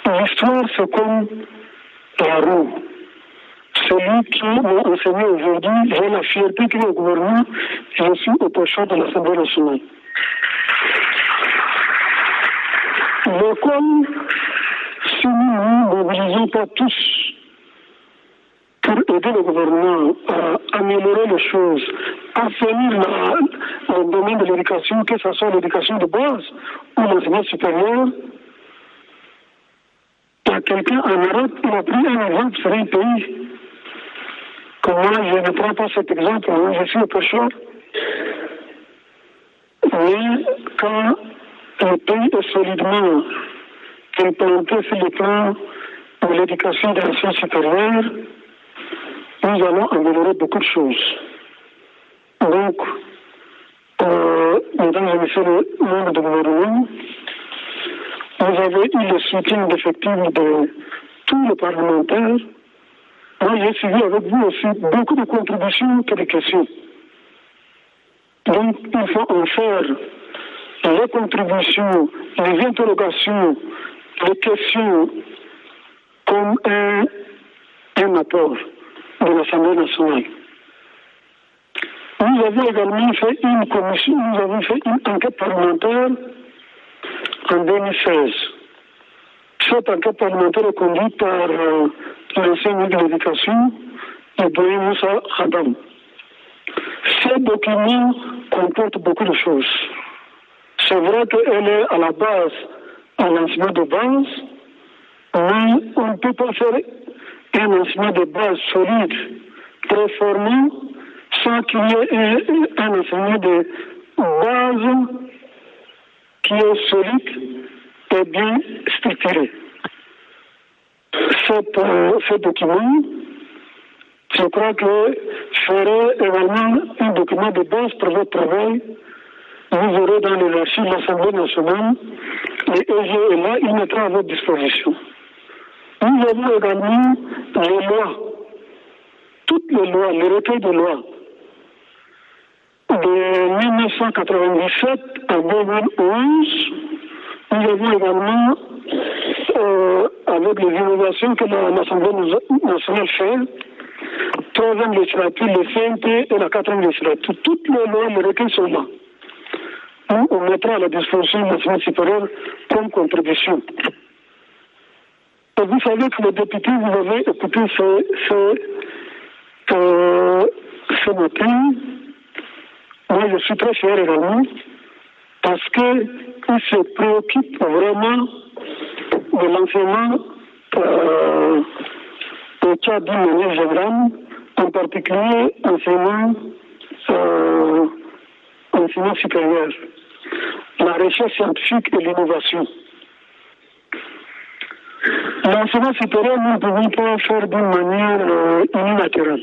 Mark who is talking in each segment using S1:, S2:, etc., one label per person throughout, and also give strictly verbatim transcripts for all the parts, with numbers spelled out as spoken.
S1: l'histoire, c'est comme la roue. Celui qui m'a enseigné aujourd'hui, j'ai la fierté qu'il est au gouvernement, je suis au prochain de l'Assemblée nationale. Mais comme si nous ne mobilisons pas tous pour aider le gouvernement à améliorer les choses, à finir le domaine de l'éducation, que ce soit l'éducation de base ou l'enseignement supérieur, il y a quelqu'un en Europe qui a pris un exemple sur un pays. Comme moi, je ne prends pas cet exemple, je suis au pêcheur. Mais quand le pays est solidement implanté sur le plan de l'éducation de la science supérieure, nous allons améliorer beaucoup de choses. Donc, euh, mesdames et messieurs les membres du gouvernement, vous avez eu le soutien d'effectifs de tous les parlementaires. Moi, j'ai suivi avec vous aussi beaucoup de contributions que de questions. Donc, il faut en faire les contributions, les interrogations, les questions comme un, un apport de l'Assemblée nationale. Nous avons également fait une commission, nous avons fait une enquête parlementaire en deux mille seize. Cette enquête parlementaire est conduite par euh, l'ancien ministre de l'Éducation, Ibrahim Moussa Adam. Ce document comporte beaucoup de choses. C'est vrai qu'elle est à la base un enseignement de base, mais on ne peut pas faire un enseignement de base solide, très formé, sans qu'il y ait un, un enseignement de base qui est solide et bien structuré. Cet, euh, ce document, je crois que ferait également un document de base pour votre travail. Vous aurez dans les archives de l'Assemblée nationale, les E G est là, il mettra à votre disposition. Nous avons également les lois, toutes les lois, les recueils de lois, de mille neuf cent quatre-vingt-dix-sept à deux mille onze. Nous avons également, euh, avec les innovations que l'Assemblée nationale fait, troisième législature, le C N T et la quatrième législature, toutes les lois, les recueils sont là. Nous, on mettra à la disposition de l'enseignement supérieur comme contribution. Et vous savez que les députés, vous avez écouté ce, ce, euh, ce matin. Moi, je suis très fier également parce qu'ils se préoccupent vraiment de l'enseignement euh, au Tchad d'une manière générale, en particulier enseignement, euh, enseignement supérieur, la recherche scientifique et l'innovation. L'enseignement supérieur, nous ne pouvons pas faire d'une manière euh, unilatérale.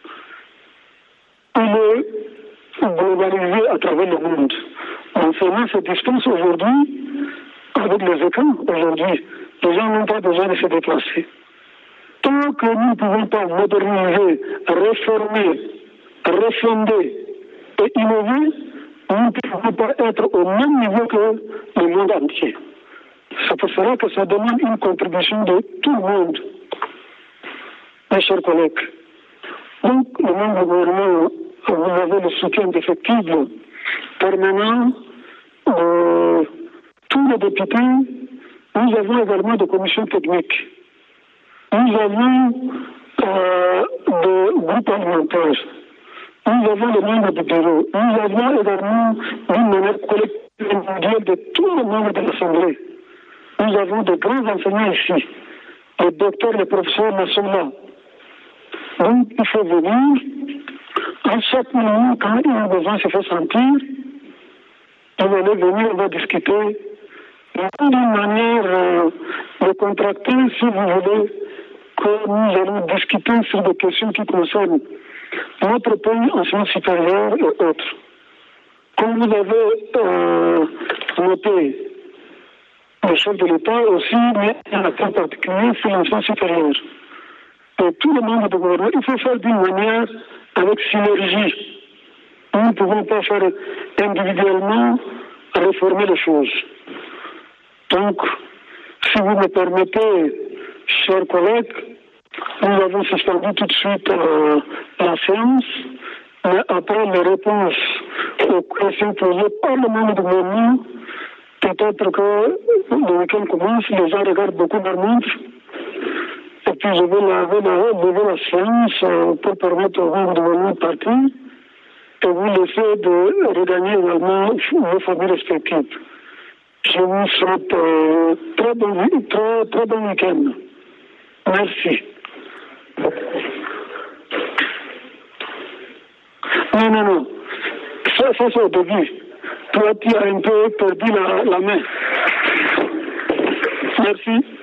S1: Il est globalisé à travers le monde. L'enseignement se dispense aujourd'hui avec les écrans. Aujourd'hui, les gens n'ont pas besoin de se déplacer. Tant que nous ne pouvons pas moderniser, réformer, refonder et innover, nous ne pouvons pas être au même niveau que le monde entier. C'est pour cela que ça demande une contribution de tout le monde, mes chers collègues. Donc, le membre du gouvernement, vous avez le soutien d'effectifs permanents de tous les députés. Nous avons également des commissions techniques. Nous avons euh, des groupes alimentaires. Nous avons les membres du bureau. Nous avons également une manière collective individuelle de tous les membres de l'Assemblée. Nous avons de grands enseignants ici. Les docteurs, les professeurs sont là. Donc, il faut venir. À chaque moment, quand il y a un besoin se fait sentir, vous allez venir, on va discuter. D'une manière euh, de contracter, si vous voulez, que nous allons discuter sur des questions qui concernent notre pays, enseignement supérieur et autres. Comme vous avez euh, noté, le chef de l'État aussi met un accent particulier sur l'enseignement supérieur. Et tous les membres du gouvernement, il faut faire d'une manière avec synergie. Nous ne pouvons pas faire individuellement réformer les choses. Donc, Si vous me permettez, chers collègues, nous avons suspendu tout de suite euh, la séance, mais après les réponses aux questions posées par le membre du gouvernement, peut-être que le week-end commence, les gens regardent beaucoup leur montre, et puis je vais lever la, lever la séance euh, pour permettre au membre du gouvernement de partir, et vous laisser de regagner également vos familles respectives. Je vous souhaite euh, très bon, très, très bon week-end. Merci. Non, non, non. Ça, ça c'est au début. Toi, tu as un peu perdu la, la main. Merci.